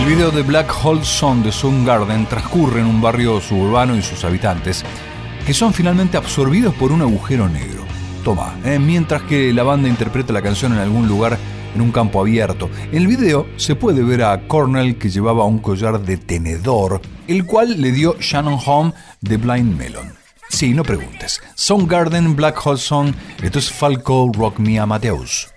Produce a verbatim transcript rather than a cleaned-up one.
El video de Black Hole Sun de Soundgarden transcurre en un barrio suburbano y sus habitantes, que son finalmente absorbidos por un agujero negro. Toma, eh, mientras que la banda interpreta la canción en algún lugar en un campo abierto. En el video se puede ver a Cornell, que llevaba un collar de tenedor, el cual le dio Shannon Home de Blind Melon. Sí, no preguntes. Soundgarden, Black Hole Sun, esto es Falco Rock Me Amadeus.